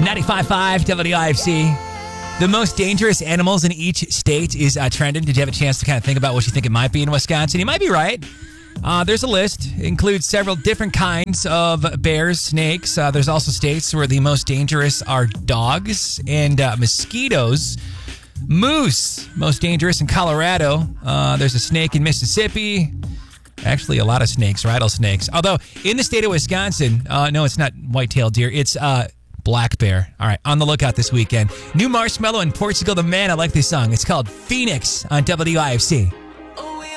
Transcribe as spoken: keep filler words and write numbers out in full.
ninety-five point five W I F C. The most dangerous animals in each state is uh, trending. Did you have a chance to kind of think about what you think it might be in Wisconsin? You might be right. Uh, there's a list. It includes several different kinds of bears, snakes. Uh, there's also states where the most dangerous are dogs and uh, mosquitoes. Moose, most dangerous in Colorado. Uh, there's a snake in Mississippi. Actually, a lot of snakes, rattlesnakes. Although, in the state of Wisconsin, uh, no, it's not white-tailed deer. It's uh, black bear. All right, on the lookout this weekend. New Marshmello and Portugal the Man. I like this song. It's called Phoenix on W I F C.